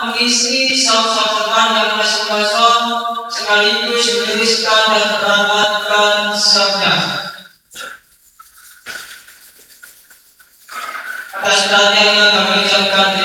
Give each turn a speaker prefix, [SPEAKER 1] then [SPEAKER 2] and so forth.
[SPEAKER 1] mengisi saut-sautan yang masih kosong sekaligus menuliskan dan meramatkan sabda. Atas perhatiannya kami ucapkan